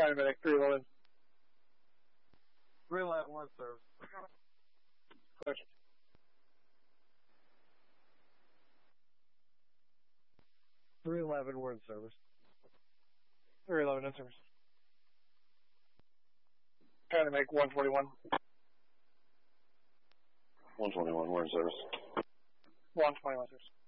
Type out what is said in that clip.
County Medic 311. 311, word service. Question. 311, word service. 311 in service. County Medic 141. 121, we're in service. 121 service.